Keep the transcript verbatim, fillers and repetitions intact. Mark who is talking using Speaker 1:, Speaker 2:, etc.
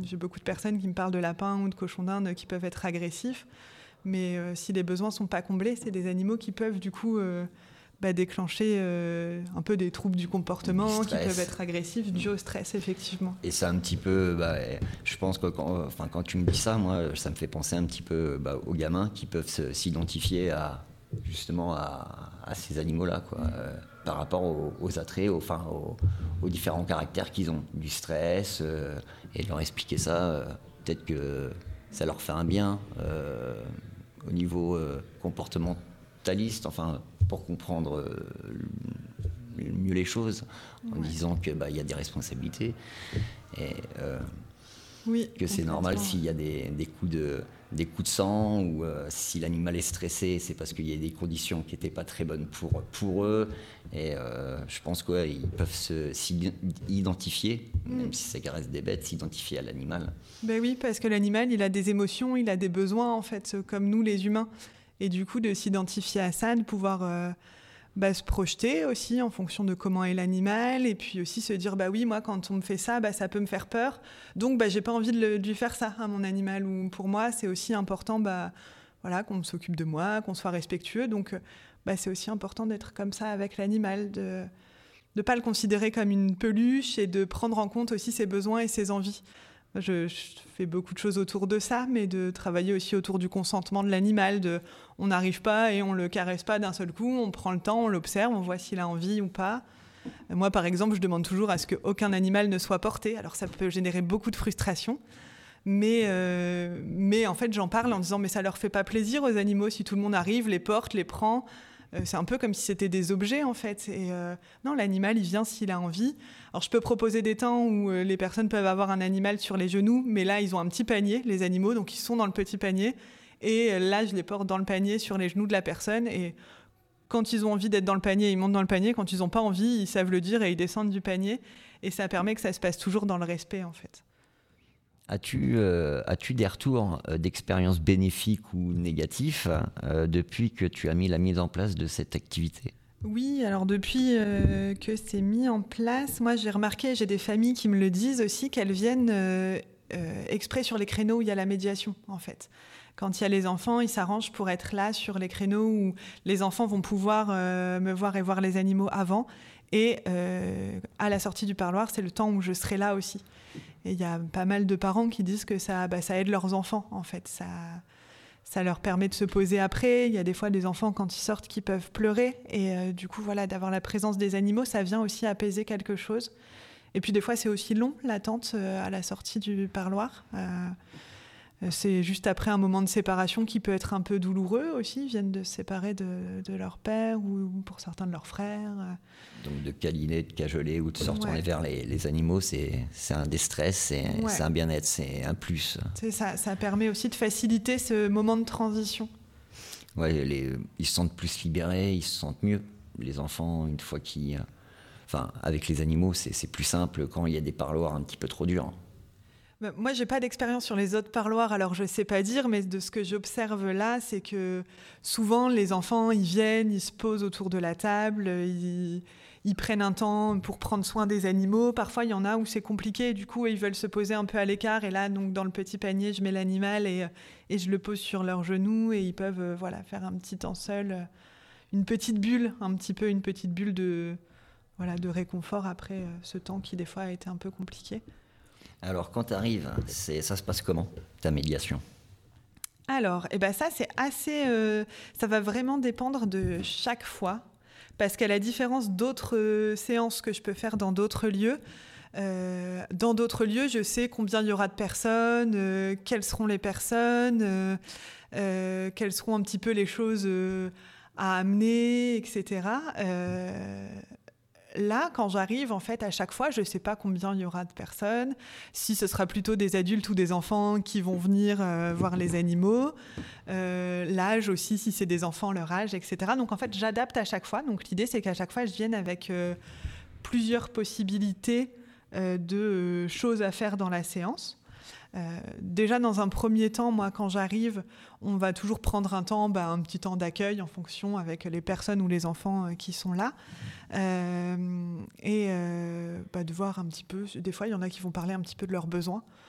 Speaker 1: j'ai beaucoup de personnes qui me parlent de lapins ou de cochons d'Inde qui peuvent être agressifs. Mais euh, si les besoins ne sont pas comblés, c'est des animaux qui peuvent du coup euh, bah, déclencher euh, un peu des troubles du comportement, qui peuvent être agressifs, dus au stress, effectivement.
Speaker 2: Et c'est un petit peu, bah, je pense que quand, enfin, quand tu me dis ça, moi, ça me fait penser un petit peu bah, aux gamins qui peuvent se, s'identifier à, justement à, à ces animaux-là, quoi, euh, par rapport aux, aux attraits, aux, enfin, aux, aux différents caractères qu'ils ont, du stress, euh, et de leur expliquer ça, euh, peut-être que ça leur fait un bien euh, au niveau euh, comportementaliste, enfin, pour comprendre euh, mieux les choses, en ouais. disant que bah, y a des responsabilités et euh,
Speaker 1: oui,
Speaker 2: que c'est normal s'il y a des, des, coups de, des coups de sang ou euh, si l'animal est stressé, c'est parce qu'il y a des conditions qui n'étaient pas très bonnes pour, pour eux. Et euh, je pense qu'ils ouais, peuvent se, s'identifier, mm. même si ça reste des bêtes, s'identifier à l'animal.
Speaker 1: Ben oui, parce que l'animal, il a des émotions, il a des besoins, en fait, comme nous les humains. Et du coup, de s'identifier à ça, de pouvoir euh, bah, se projeter aussi en fonction de comment est l'animal, et puis aussi se dire, bah oui, moi, quand on me fait ça, bah, ça peut me faire peur. Donc, bah, j'ai pas envie de, le, de lui faire ça à mon animal. Ou pour moi, c'est aussi important bah, voilà, qu'on s'occupe de moi, qu'on soit respectueux. Donc, bah, c'est aussi important d'être comme ça avec l'animal, de ne pas le considérer comme une peluche et de prendre en compte aussi ses besoins et ses envies. Je, je fais beaucoup de choses autour de ça, mais de travailler aussi autour du consentement de l'animal. De, on n'arrive pas et on le caresse pas d'un seul coup, on prend le temps, on l'observe, on voit s'il a envie ou pas. Moi, par exemple, je demande toujours à ce qu'aucun animal ne soit porté. Alors ça peut générer beaucoup de frustration, mais, euh, mais en fait, j'en parle en disant mais ça leur fait pas plaisir aux animaux si tout le monde arrive, les porte, les prend. C'est un peu comme si c'était des objets, en fait. Et euh, non, l'animal, il vient s'il a envie. Alors, je peux proposer des temps où euh, les personnes peuvent avoir un animal sur les genoux, mais là, ils ont un petit panier, les animaux, donc ils sont dans le petit panier. Et euh, là, je les porte dans le panier, sur les genoux de la personne. Et quand ils ont envie d'être dans le panier, ils montent dans le panier. Quand ils n'ont pas envie, ils savent le dire et ils descendent du panier. Et ça permet que ça se passe toujours dans le respect, en fait.
Speaker 2: As-tu, euh, as-tu des retours euh, d'expériences bénéfiques ou négatifs euh, depuis que tu as mis la mise en place de cette activité ?
Speaker 1: Oui, alors depuis euh, que c'est mis en place, moi j'ai remarqué, j'ai des familles qui me le disent aussi, qu'elles viennent euh, euh, exprès sur les créneaux où il y a la médiation, en fait. Quand il y a les enfants, ils s'arrangent pour être là sur les créneaux où les enfants vont pouvoir euh, me voir et voir les animaux avant. Et euh, à la sortie du parloir, c'est le temps où je serai là aussi. Et il y a pas mal de parents qui disent que ça, bah, ça aide leurs enfants, en fait. Ça, ça leur permet de se poser après. Il y a des fois des enfants, quand ils sortent, qui peuvent pleurer. Et euh, du coup, voilà, d'avoir la présence des animaux, ça vient aussi apaiser quelque chose. Et puis des fois, c'est aussi long, l'attente euh, à la sortie du parloir. Euh, c'est juste après un moment de séparation qui peut être un peu douloureux aussi. Ils viennent de se séparer de, de leur père ou pour certains de leurs frères.
Speaker 2: Donc de câliner, de cajoler ou de se retourner
Speaker 1: ouais.
Speaker 2: vers les, les animaux, c'est, c'est un déstress, c'est, ouais. c'est un bien-être, c'est un plus.
Speaker 1: C'est ça, ça permet aussi de faciliter ce moment de transition.
Speaker 2: Ouais, les, ils se sentent plus libérés, ils se sentent mieux. Les enfants, une fois qu'ils... Enfin, avec les animaux, c'est, c'est plus simple quand il y a des parloirs un petit peu trop durs.
Speaker 1: Moi, j'ai pas d'expérience sur les autres parloirs, alors je sais pas dire, mais de ce que j'observe là, c'est que souvent les enfants, ils viennent, ils se posent autour de la table, ils, ils prennent un temps pour prendre soin des animaux. Parfois, il y en a où c'est compliqué, du coup, ils veulent se poser un peu à l'écart. Et là, donc, dans le petit panier, je mets l'animal et, et je le pose sur leurs genoux et ils peuvent euh, voilà, faire un petit temps seul, une petite bulle, un petit peu une petite bulle de, voilà, de réconfort après euh, ce temps qui, des fois, a été un peu compliqué.
Speaker 2: Alors, quand tu arrives, c'est, ça se passe comment, ta médiation ?
Speaker 1: Alors, eh ben ça, c'est assez... Euh, ça va vraiment dépendre de chaque fois, parce qu'à la différence d'autres euh, séances que je peux faire dans d'autres lieux, euh, dans d'autres lieux, je sais combien il y aura de personnes, euh, quelles seront les personnes, euh, euh, quelles seront un petit peu les choses euh, à amener, et cetera. Euh, Là, quand j'arrive, en fait, à chaque fois, je ne sais pas combien il y aura de personnes, si ce sera plutôt des adultes ou des enfants qui vont venir euh, voir les animaux, euh, l'âge aussi, si c'est des enfants, leur âge, et cetera. Donc, en fait, j'adapte à chaque fois. Donc, l'idée, c'est qu'à chaque fois, je vienne avec euh, plusieurs possibilités euh, de euh, choses à faire dans la séance. Euh, déjà dans un premier temps, moi quand j'arrive, on va toujours prendre un temps, bah, un petit temps d'accueil en fonction avec les personnes ou les enfants euh, qui sont là, euh, et euh, bah, de voir un petit peu. Des fois, il y en a qui vont parler un petit peu de leurs besoins.